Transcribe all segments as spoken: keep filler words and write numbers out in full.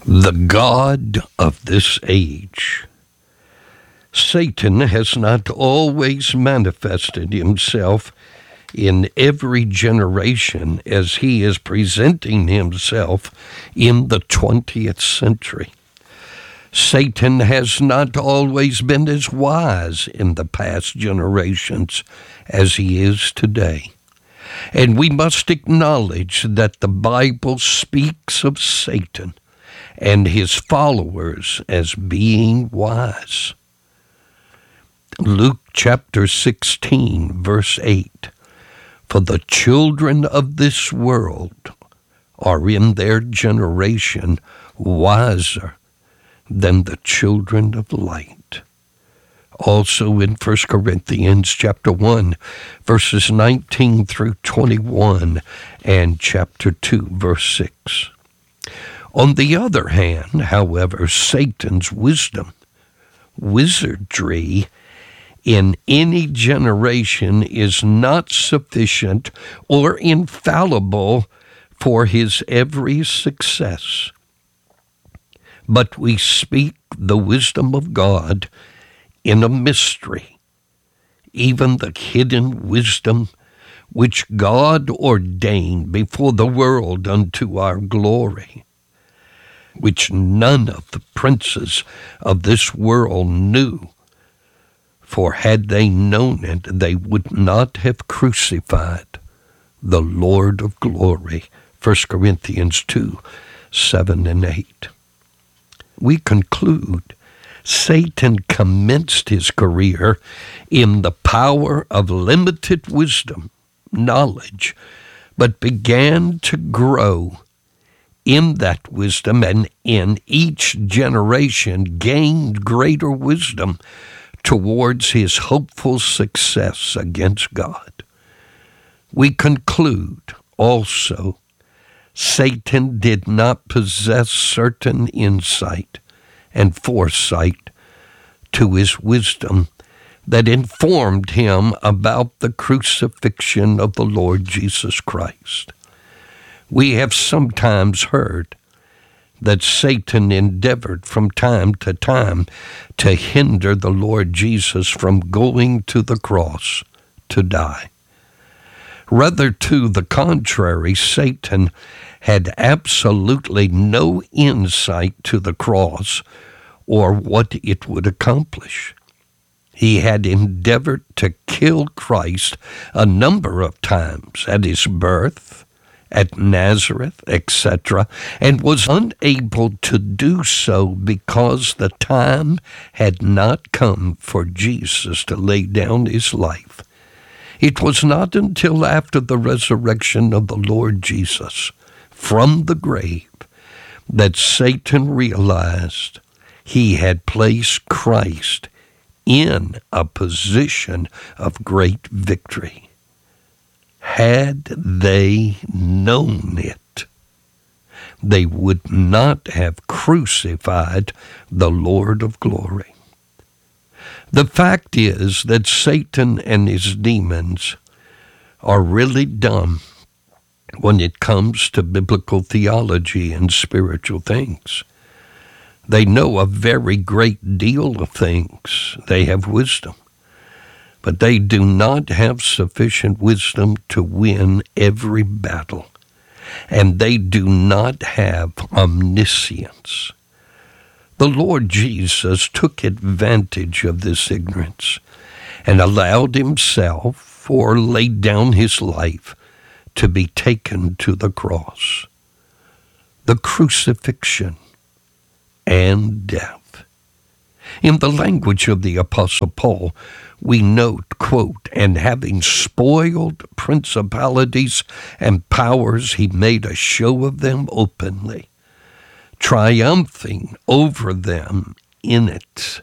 The God of this age. Satan has not always manifested himself in every generation as he is presenting himself in the twentieth century. Satan has not always been as wise in the past generations as he is today. And we must acknowledge that the Bible speaks of Satan and his followers as being wise. Luke chapter sixteen, verse eight, "For the children of this world are in their generation wiser than the children of light." Also in First Corinthians chapter one, verses nineteen through twenty-one, and chapter two, verse six. On the other hand, however, Satan's wisdom, wizardry, in any generation is not sufficient or infallible for his every success. But we speak the wisdom of God in a mystery, even the hidden wisdom which God ordained before the world unto our glory, which none of the princes of this world knew. For had they known it, they would not have crucified the Lord of glory. First Corinthians two, seven and eight. We conclude Satan commenced his career in the power of limited wisdom, knowledge, but began to grow in that wisdom, and in each generation gained greater wisdom towards his hopeful success against God. We conclude also Satan did not possess certain insight and foresight to his wisdom that informed him about the crucifixion of the Lord Jesus Christ. We have sometimes heard that Satan endeavored from time to time to hinder the Lord Jesus from going to the cross to die. Rather to the contrary, Satan had absolutely no insight to the cross or what it would accomplish. He had endeavored to kill Christ a number of times at his birth, at Nazareth, et cetera, and was unable to do so because the time had not come for Jesus to lay down his life. It was not until after the resurrection of the Lord Jesus from the grave that Satan realized he had placed Christ in a position of great victory. Had they known it, they would not have crucified the Lord of glory. The fact is that Satan and his demons are really dumb when it comes to biblical theology and spiritual things. They know a very great deal of things. They have wisdom. But they do not have sufficient wisdom to win every battle. And they do not have omniscience. The Lord Jesus took advantage of this ignorance and allowed himself, or laid down his life, to be taken to the cross, the crucifixion, and death. In the language of the Apostle Paul, we note, quote, "And having spoiled principalities and powers, he made a show of them openly, triumphing over them in it."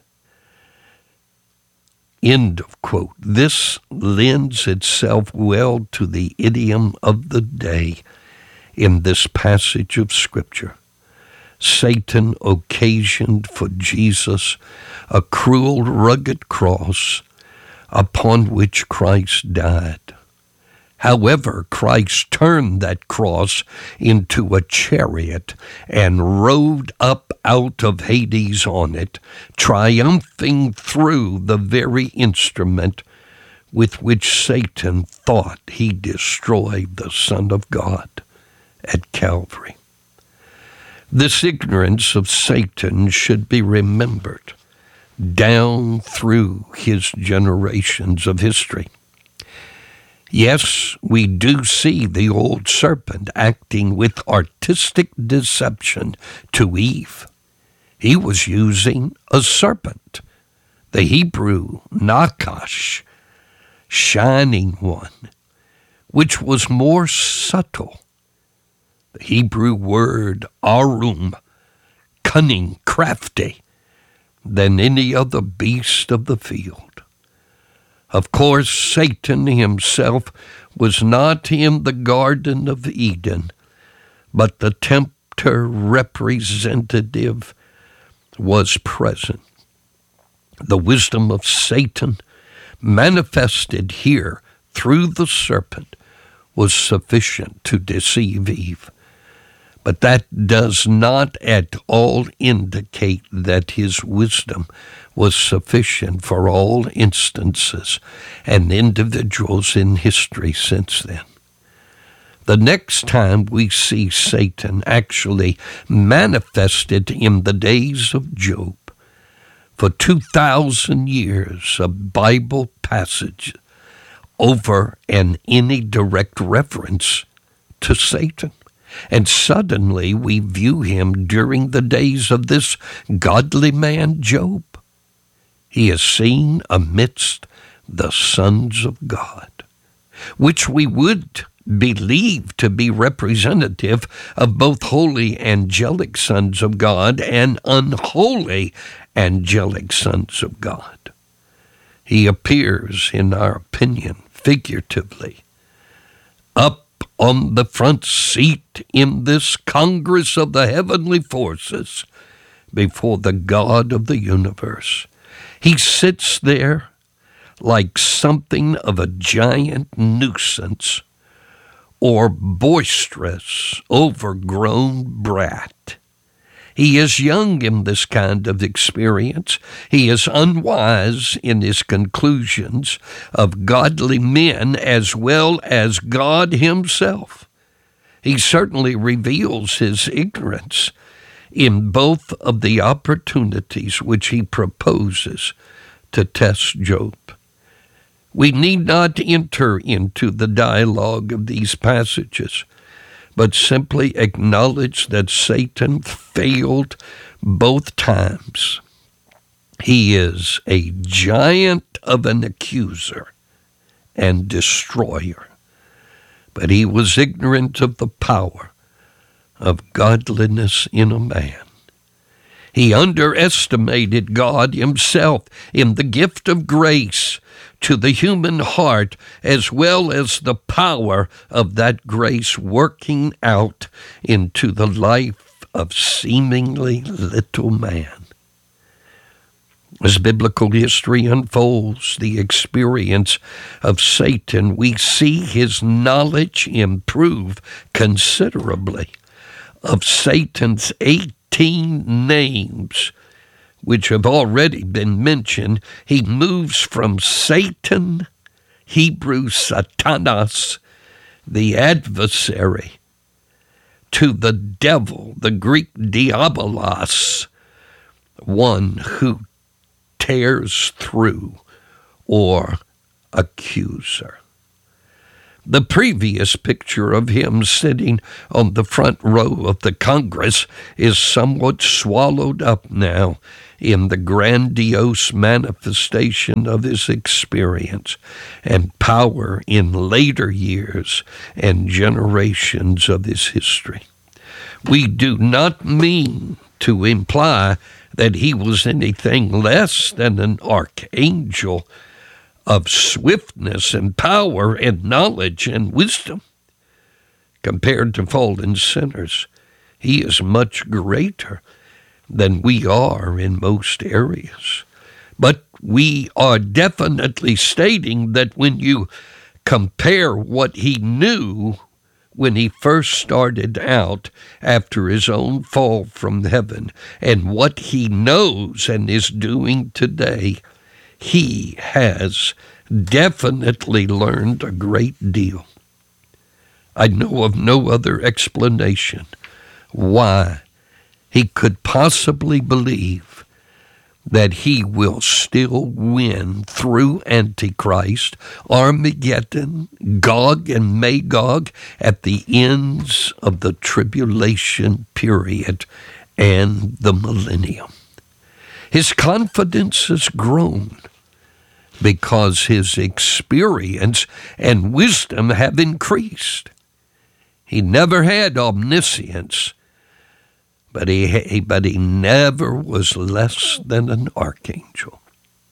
End of quote. This lends itself well to the idiom of the day in this passage of Scripture. Satan occasioned for Jesus a cruel, rugged cross upon which Christ died. However, Christ turned that cross into a chariot and rode up out of Hades on it, triumphing through the very instrument with which Satan thought he destroyed the Son of God at Calvary. This ignorance of Satan should be remembered down through his generations of history. Yes, we do see the old serpent acting with artistic deception to Eve. He was using a serpent, the Hebrew Nakash, shining one, which was more subtle. The Hebrew word arum, cunning, crafty, than any other beast of the field. Of course, Satan himself was not in the Garden of Eden, but the tempter representative was present. The wisdom of Satan, manifested here through the serpent, was sufficient to deceive Eve. But that does not at all indicate that his wisdom was sufficient for all instances and individuals in history since then. The next time we see Satan actually manifested in the days of Job, for two thousand years of Bible passage over and any direct reference to Satan. And suddenly we view him during the days of this godly man Job. He is seen amidst the sons of God, which we would believe to be representative of both holy angelic sons of God and unholy angelic sons of God. He appears, in our opinion, figuratively, up on the front seat in this Congress of the heavenly forces before the God of the universe. He sits there like something of a giant nuisance or boisterous, overgrown brat. He is young in this kind of experience. He is unwise in his conclusions of godly men as well as God himself. He certainly reveals his ignorance in both of the opportunities which he proposes to test Job. We need not enter into the dialogue of these passages, but simply acknowledge that Satan failed both times. He is a giant of an accuser and destroyer, but he was ignorant of the power of godliness in a man. He underestimated God himself in the gift of grace to the human heart, as well as the power of that grace working out into the life of seemingly little man. As biblical history unfolds the experience of Satan, we see his knowledge improve considerably. Of Satan's eighteen names, which have already been mentioned, he moves from Satan, Hebrew Satanas, the adversary, to the devil, the Greek diabolos, one who tears through, or accuser. The previous picture of him sitting on the front row of the Congress is somewhat swallowed up now in the grandiose manifestation of his experience and power in later years and generations of his history. We do not mean to imply that he was anything less than an archangel of swiftness and power and knowledge and wisdom. Compared to fallen sinners, he is much greater than we are in most areas. But we are definitely stating that when you compare what he knew when he first started out after his own fall from heaven and what he knows and is doing today, he has definitely learned a great deal. I know of no other explanation why he could possibly believe that he will still win through Antichrist, Armageddon, Gog and Magog at the ends of the tribulation period and the millennium. His confidence has grown because his experience and wisdom have increased. He never had omniscience, But he, but he never was less than an archangel.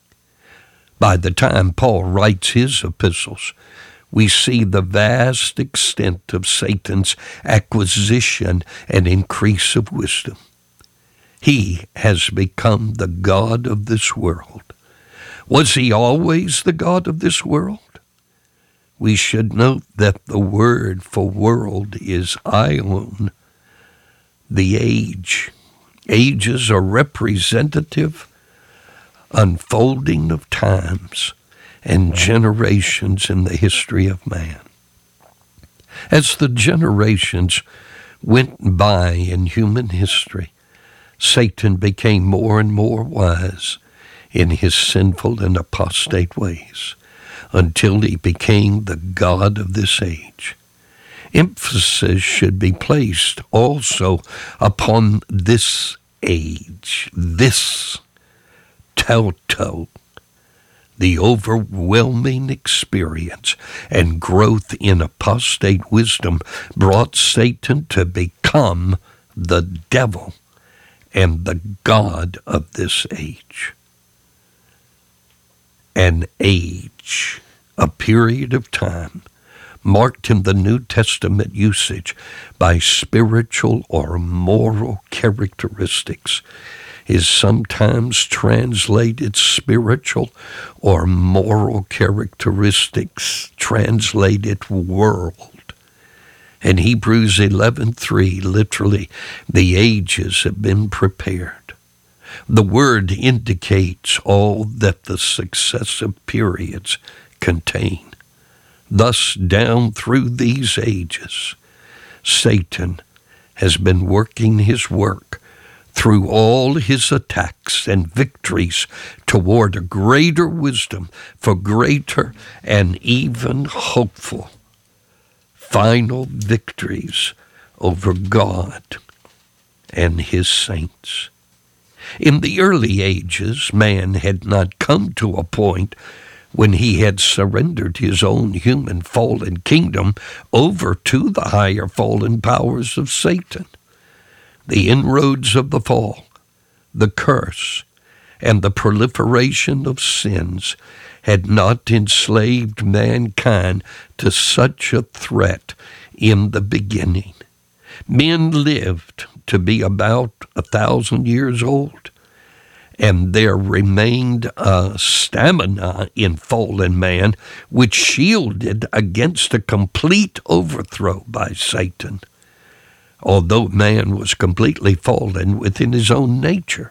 By the time Paul writes his epistles, we see the vast extent of Satan's acquisition and increase of wisdom. He has become the god of this world. Was he always the god of this world? We should note that the word for world is aion, the age. Ages are representative unfolding of times and generations in the history of man. As the generations went by in human history, Satan became more and more wise in his sinful and apostate ways until he became the god of this age. Emphasis should be placed also upon this age, this Tauto, the overwhelming experience and growth in apostate wisdom brought Satan to become the devil and the god of this age. An age, a period of time, marked in the New Testament usage by spiritual or moral characteristics, is sometimes translated spiritual or moral characteristics, translated world. And Hebrews eleven three, literally, the ages have been prepared. The word indicates all that the successive periods contain. Thus, down through these ages, Satan has been working his work through all his attacks and victories toward a greater wisdom for greater and even hopeful final victories over God and his saints. In the early ages, man had not come to a point when he had surrendered his own human fallen kingdom over to the higher fallen powers of Satan. The inroads of the fall, the curse, and the proliferation of sins had not enslaved mankind to such a threat in the beginning. Men lived to be about a thousand years old, and there remained a stamina in fallen man which shielded against a complete overthrow by Satan, although man was completely fallen within his own nature.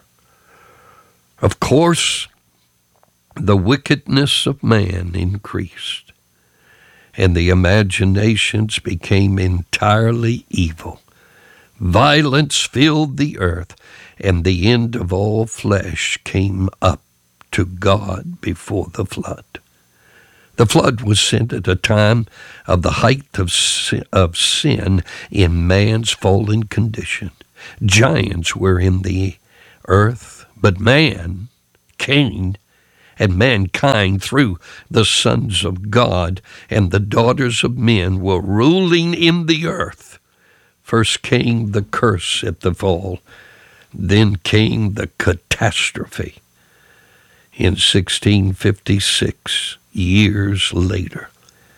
Of course, the wickedness of man increased, and the imaginations became entirely evil. Violence filled the earth, and the end of all flesh came up to God before the flood. The flood was sent at a time of the height of sin, of sin in man's fallen condition. Giants were in the earth, but man, Cain, and mankind through the sons of God and the daughters of men were ruling in the earth. First came the curse at the fall, then came the catastrophe in sixteen fifty-six, years later,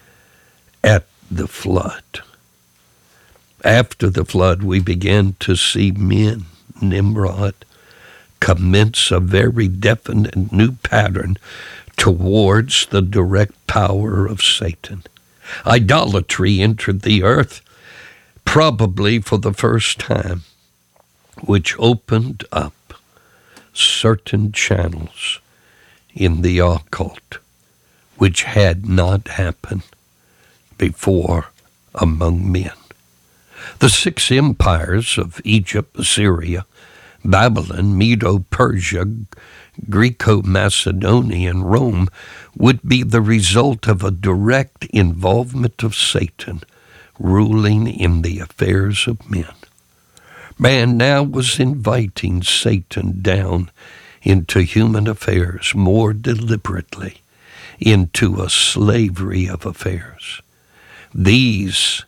at the flood. After the flood, we began to see men, Nimrod, commence a very definite new pattern towards the direct power of Satan. Idolatry entered the earth probably for the first time, which opened up certain channels in the occult which had not happened before among men. The six empires of Egypt, Assyria, Babylon, Medo-Persia, Greco-Macedonia, and Rome would be the result of a direct involvement of Satan ruling in the affairs of men. Man now was inviting Satan down into human affairs more deliberately, into a slavery of affairs. These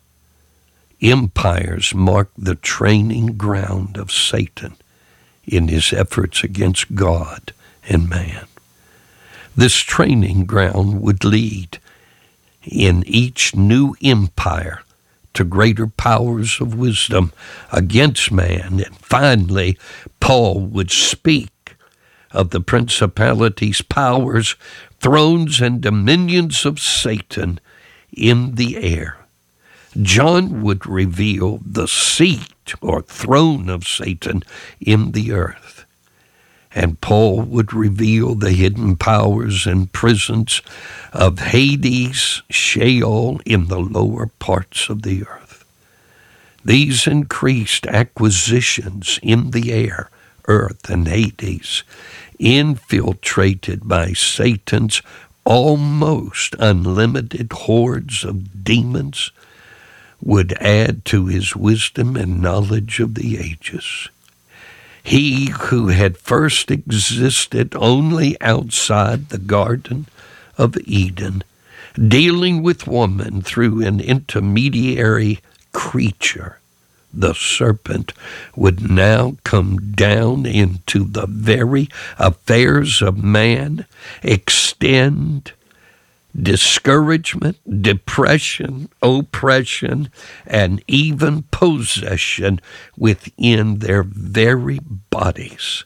empires marked the training ground of Satan in his efforts against God and man. This training ground would lead in each new empire to greater powers of wisdom against man. And finally, Paul would speak of the principalities, powers, thrones, and dominions of Satan in the air. John would reveal the seat or throne of Satan in the earth. And Paul would reveal the hidden powers and prisons of Hades, Sheol, in the lower parts of the earth. These increased acquisitions in the air, earth, and Hades, infiltrated by Satan's almost unlimited hordes of demons, would add to his wisdom and knowledge of the ages. He who had first existed only outside the Garden of Eden, dealing with woman through an intermediary creature, the serpent, would now come down into the very affairs of man, extend discouragement, depression, oppression, and even possession within their very bodies.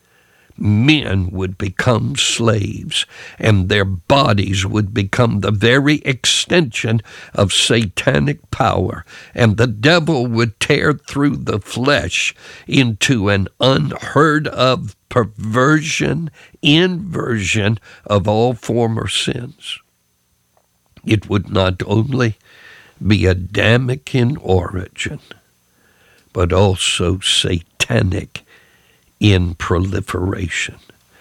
Men would become slaves, and their bodies would become the very extension of satanic power, and the devil would tear through the flesh into an unheard of perversion, inversion of all former sins. It would not only be Adamic in origin, but also satanic in proliferation.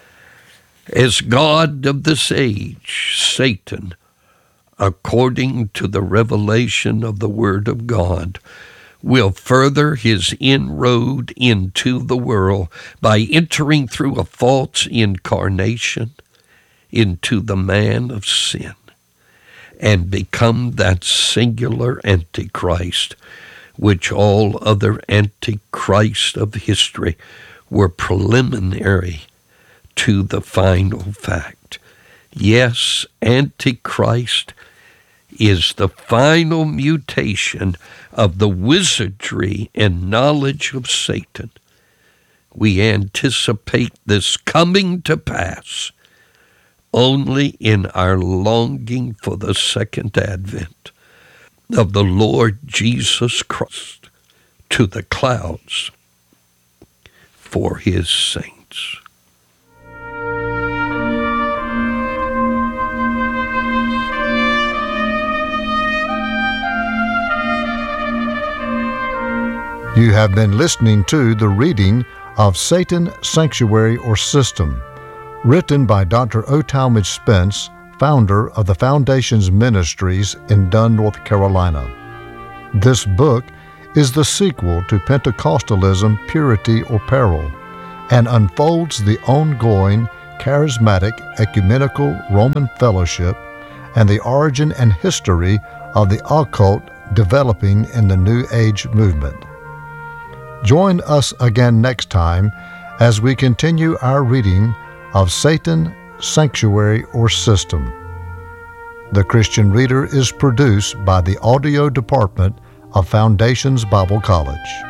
As God of this age, Satan, according to the revelation of the Word of God, will further his inroad into the world by entering through a false incarnation into the man of sin, and become that singular Antichrist, which all other Antichrists of history were preliminary to the final fact. Yes, Antichrist is the final mutation of the wizardry and knowledge of Satan. We anticipate this coming to pass only in our longing for the second advent of the Lord Jesus Christ to the clouds for his saints. You have been listening to the reading of Satan, Sanctuary, or System, written by Doctor O. Talmage Spence, founder of the Foundation's Ministries in Dunn, North Carolina. This book is the sequel to Pentecostalism, Purity, or Peril, and unfolds the ongoing charismatic ecumenical Roman fellowship and the origin and history of the occult developing in the New Age movement. Join us again next time as we continue our reading of Satan, Sanctuary, or System. The Christian Reader is produced by the audio department of Foundations Bible College.